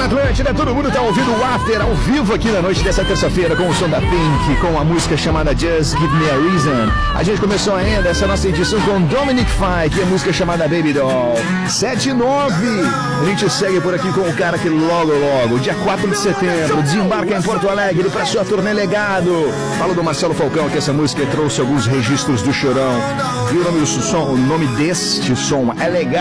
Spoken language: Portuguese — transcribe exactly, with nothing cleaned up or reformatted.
na Atlântida, todo mundo tá ouvindo o After ao vivo aqui na noite dessa terça-feira com o som da Pink, com a música chamada Just Give Me a Reason. A gente começou ainda essa nossa edição com Dominic Fike e a música chamada Baby Doll. sete e nove. A gente segue por aqui com o cara que logo, logo, dia quatro de setembro, desembarca em Porto Alegre para sua turnê Legado. Falo do Marcelo Falcão, que essa música trouxe alguns registros do Chorão. E o nome do som, o nome deste som é Legado.